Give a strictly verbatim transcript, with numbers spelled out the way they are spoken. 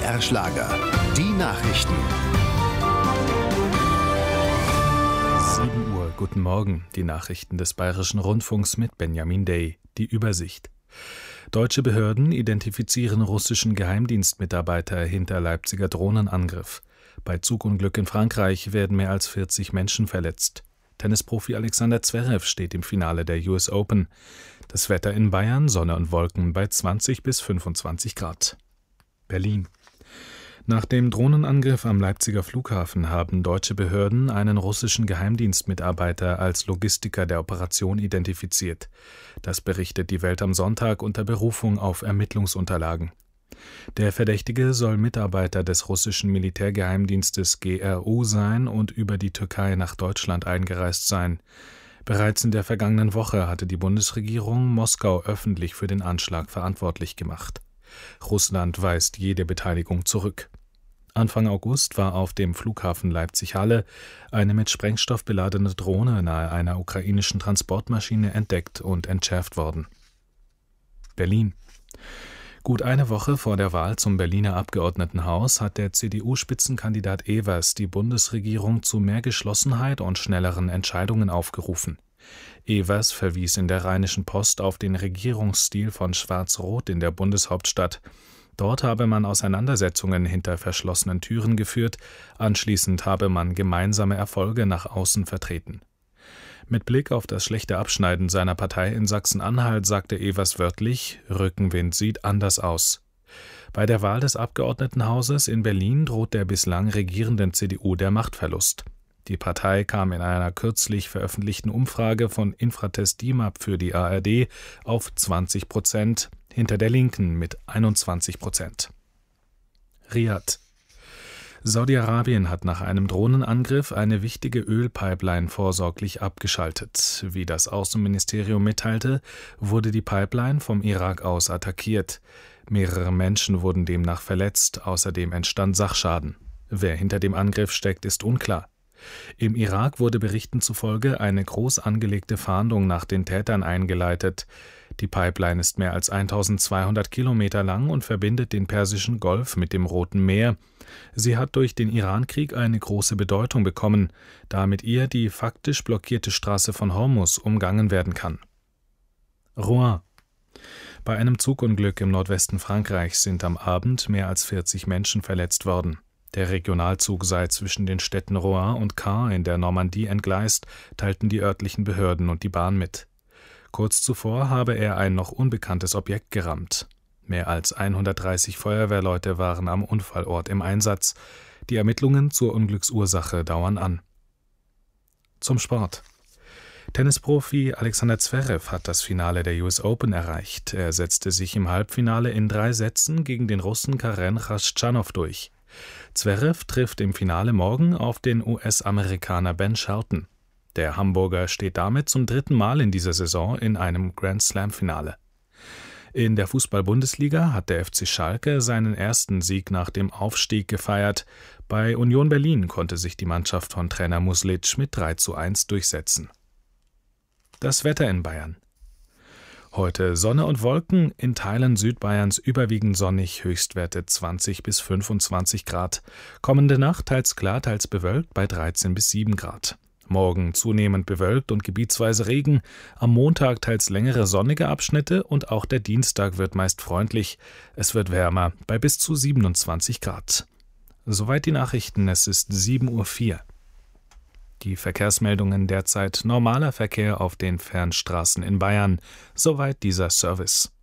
R-Schlager. Die Nachrichten. sieben Uhr, guten Morgen. Die Nachrichten des Bayerischen Rundfunks mit Benjamin Day. Die Übersicht. Deutsche Behörden identifizieren russischen Geheimdienstmitarbeiter hinter Leipziger Drohnenangriff. Bei Zugunglück in Frankreich werden mehr als vierzig Menschen verletzt. Tennisprofi Alexander Zverev steht im Finale der U S Open. Das Wetter in Bayern, Sonne und Wolken bei zwanzig bis fünfundzwanzig Grad. Berlin. Nach dem Drohnenangriff am Leipziger Flughafen haben deutsche Behörden einen russischen Geheimdienstmitarbeiter als Logistiker der Operation identifiziert. Das berichtet die Welt am Sonntag unter Berufung auf Ermittlungsunterlagen. Der Verdächtige soll Mitarbeiter des russischen Militärgeheimdienstes G R U sein und über die Türkei nach Deutschland eingereist sein. Bereits in der vergangenen Woche hatte die Bundesregierung Moskau öffentlich für den Anschlag verantwortlich gemacht. Russland weist jede Beteiligung zurück. Anfang August war auf dem Flughafen Leipzig-Halle eine mit Sprengstoff beladene Drohne nahe einer ukrainischen Transportmaschine entdeckt und entschärft worden. Berlin. Gut eine Woche vor der Wahl zum Berliner Abgeordnetenhaus hat der C D U-Spitzenkandidat Evers die Bundesregierung zu mehr Geschlossenheit und schnelleren Entscheidungen aufgerufen. Evers verwies in der Rheinischen Post auf den Regierungsstil von Schwarz-Rot in der Bundeshauptstadt. Dort habe man Auseinandersetzungen hinter verschlossenen Türen geführt, anschließend habe man gemeinsame Erfolge nach außen vertreten. Mit Blick auf das schlechte Abschneiden seiner Partei in Sachsen-Anhalt sagte Evers wörtlich: Rückenwind sieht anders aus. Bei der Wahl des Abgeordnetenhauses in Berlin droht der bislang regierenden C D U der Machtverlust. Die Partei kam in einer kürzlich veröffentlichten Umfrage von Infratest DIMAP für die A R D auf zwanzig Prozent, hinter der Linken mit einundzwanzig Prozent. Riad. Saudi-Arabien hat nach einem Drohnenangriff eine wichtige Ölpipeline vorsorglich abgeschaltet. Wie das Außenministerium mitteilte, wurde die Pipeline vom Irak aus attackiert. Mehrere Menschen wurden demnach verletzt, außerdem entstand Sachschaden. Wer hinter dem Angriff steckt, ist unklar. Im Irak wurde Berichten zufolge eine groß angelegte Fahndung nach den Tätern eingeleitet. Die Pipeline ist mehr als eintausendzweihundert Kilometer lang und verbindet den Persischen Golf mit dem Roten Meer. Sie hat durch den Irankrieg eine große Bedeutung bekommen, da mit ihr die faktisch blockierte Straße von Hormuz umgangen werden kann. Rouen. Bei einem Zugunglück im Nordwesten Frankreichs sind am Abend mehr als vierzig Menschen verletzt worden. Der Regionalzug sei zwischen den Städten Rouen und Caen in der Normandie entgleist, teilten die örtlichen Behörden und die Bahn mit. Kurz zuvor habe er ein noch unbekanntes Objekt gerammt. Mehr als hundertdreißig Feuerwehrleute waren am Unfallort im Einsatz. Die Ermittlungen zur Unglücksursache dauern an. Zum Sport. Tennisprofi Alexander Zverev hat das Finale der U S Open erreicht. Er setzte sich im Halbfinale in drei Sätzen gegen den Russen Karen Khachanov durch. Zverev trifft im Finale morgen auf den U S-Amerikaner Ben Shelton. Der Hamburger steht damit zum dritten Mal in dieser Saison in einem Grand-Slam-Finale. In der Fußball-Bundesliga hat der F C Schalke seinen ersten Sieg nach dem Aufstieg gefeiert. Bei Union Berlin konnte sich die Mannschaft von Trainer Muslic mit drei zu eins durchsetzen. Das Wetter in Bayern. Heute Sonne und Wolken, in Teilen Südbayerns überwiegend sonnig, Höchstwerte zwanzig bis fünfundzwanzig Grad. Kommende Nacht teils klar, teils bewölkt bei dreizehn bis sieben Grad. Morgen zunehmend bewölkt und gebietsweise Regen, am Montag teils längere sonnige Abschnitte und auch der Dienstag wird meist freundlich. Es wird wärmer bei bis zu siebenundzwanzig Grad. Soweit die Nachrichten, es ist sieben Uhr vier. Die Verkehrsmeldungen derzeit: normaler Verkehr auf den Fernstraßen in Bayern. Soweit dieser Service.